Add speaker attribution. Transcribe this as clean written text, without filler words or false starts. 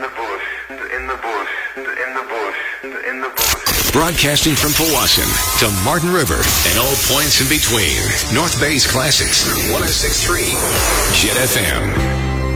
Speaker 1: the bush, in the bush, in the bush, in the bush.
Speaker 2: Broadcasting from Powassan to Martin River and all points in between. North Bay's Classics, 106.3 Jet FM.